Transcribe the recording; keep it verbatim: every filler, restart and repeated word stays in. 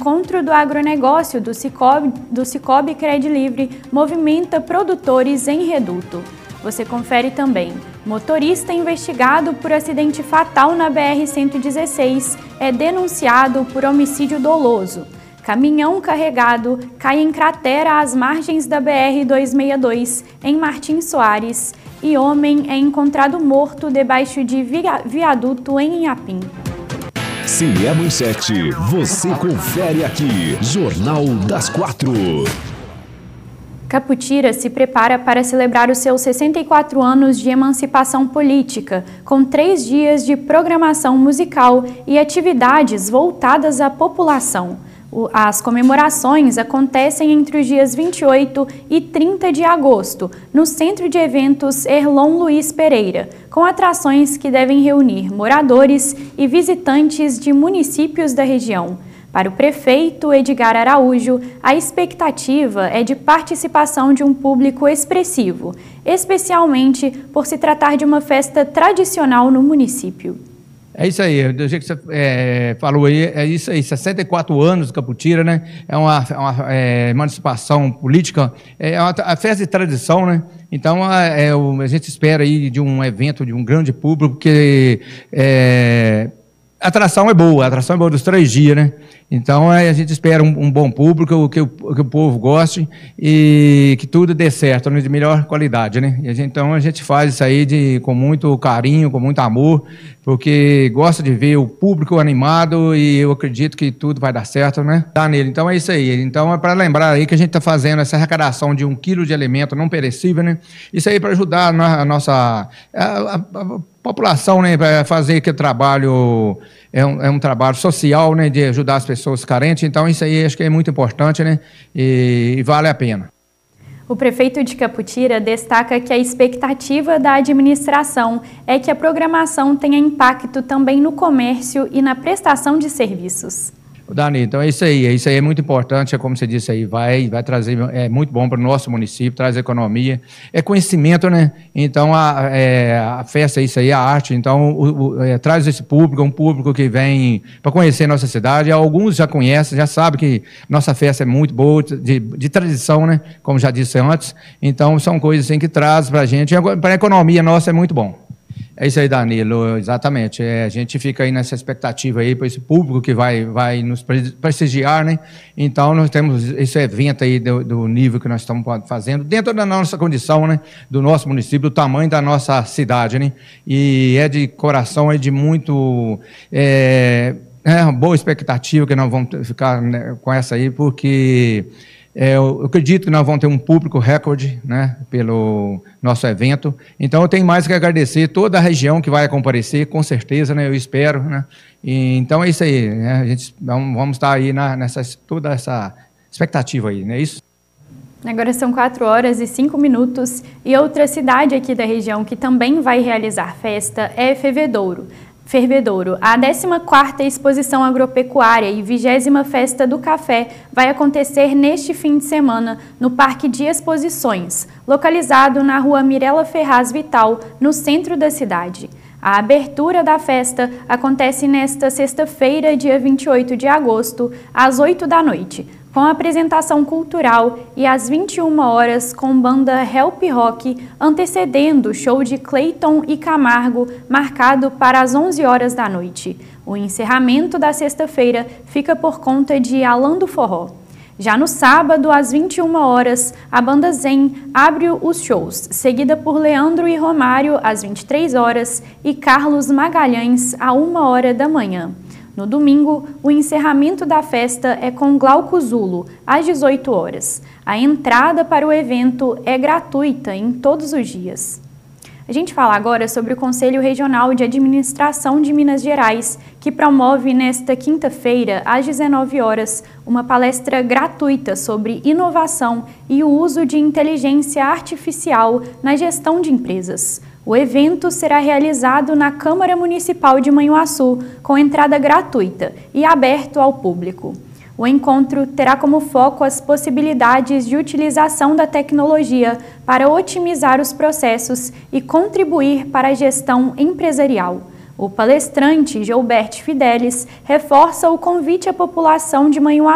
encontro do agronegócio do Cicobi, do Cicobi Cred Livre movimenta produtores em Reduto. Você confere também. Motorista investigado por acidente fatal na B R cento e dezesseis é denunciado por homicídio doloso. Caminhão carregado cai em cratera às margens da B R duzentos e sessenta e dois, em Martins Soares, e homem é encontrado morto debaixo de viaduto em Inhapim. Se é manchete, você confere aqui. Jornal das Quatro. Caputira se prepara para celebrar os seus sessenta e quatro anos de emancipação política, com três dias de programação musical e atividades voltadas à população. As comemorações acontecem entre os dias vinte e oito e trinta de agosto, no Centro de Eventos Erlon Luiz Pereira, com atrações que devem reunir moradores e visitantes de municípios da região. Para o prefeito Edgar Araújo, a expectativa é de participação de um público expressivo, especialmente por se tratar de uma festa tradicional no município. É isso aí, do jeito que você é, falou aí, é isso aí, sessenta e quatro anos de Caputira, né? É uma, uma é, emancipação política, é uma a festa de tradição, né? Então, é, a gente espera aí de um evento, de um grande público, que é, a atração é boa, a atração é boa dos três dias, né? Então, a gente espera um, um bom público, que o, que o povo goste e que tudo dê certo, né, de melhor qualidade, né? E a gente, então, a gente faz isso aí de, com muito carinho, com muito amor, porque gosta de ver o público animado e eu acredito que tudo vai dar certo, né? Tá nele. Então, é isso aí. Então, é para lembrar aí que a gente está fazendo essa arrecadação de um quilo de alimento não perecível, né? Isso aí para ajudar a nossa a, a, a população, né? Para fazer aquele trabalho, é um, é um trabalho social, né? De ajudar as pessoas pessoas carentes, então isso aí acho que é muito importante, né? E, e vale a pena. O prefeito de Caputira destaca que a expectativa da administração é que a programação tenha impacto também no comércio e na prestação de serviços. Dani, então é isso aí, isso aí é muito importante, é como você disse aí, vai, vai trazer, é muito bom para o nosso município, traz economia, é conhecimento, né? Então a, é, a festa é isso aí, a arte, então o, o, é, traz esse público, um público que vem para conhecer nossa cidade, alguns já conhecem, já sabem que nossa festa é muito boa, de, de tradição, né? Como já disse antes, então são coisas assim que traz para a gente, para a economia nossa é muito bom. É isso aí, Danilo, exatamente. É, a gente fica aí nessa expectativa aí para esse público que vai, vai nos prestigiar, né? Então, nós temos esse evento aí do, do nível que nós estamos fazendo, dentro da nossa condição, né? Do nosso município, do tamanho da nossa cidade, né? E é de coração, é de muito... É, é uma boa expectativa que nós vamos ficar, né, com essa aí, porque... É, eu acredito que nós vamos ter um público recorde, né, pelo nosso evento. Então, eu tenho mais que agradecer toda a região que vai comparecer, com certeza, né, eu espero. Né, e, então, é isso aí. Né, a gente, vamos, vamos estar aí na, nessa, toda essa expectativa aí, não é isso? Agora são quatro horas e cinco minutos e outra cidade aqui da região que também vai realizar festa é Fervedouro. Fervedouro. A décima quarta Exposição Agropecuária e vigésima Festa do Café vai acontecer neste fim de semana no Parque de Exposições, localizado na rua Mirela Ferraz Vital, no centro da cidade. A abertura da festa acontece nesta sexta-feira, dia vinte e oito de agosto, às oito da noite, com apresentação cultural e às vinte e uma horas com banda Help Rock, antecedendo o show de Clayton e Camargo, marcado para as onze horas da noite. O encerramento da sexta-feira fica por conta de Alan do Forró. Já no sábado, às vinte e uma horas, a banda Zen abre os shows, seguida por Leandro e Romário, às vinte e três horas, e Carlos Magalhães, à uma hora da manhã. No domingo, o encerramento da festa é com Glauco Zulo, às dezoito horas. A entrada para o evento é gratuita em todos os dias. A gente fala agora sobre o Conselho Regional de Administração de Minas Gerais, que promove nesta quinta-feira, às dezenove horas, uma palestra gratuita sobre inovação e o uso de inteligência artificial na gestão de empresas. O evento será realizado na Câmara Municipal de Manhuaçu, com entrada gratuita e aberto ao público. O encontro terá como foco as possibilidades de utilização da tecnologia para otimizar os processos e contribuir para a gestão empresarial. O palestrante Gilberto Fidelis reforça o convite à população de Manhuaçu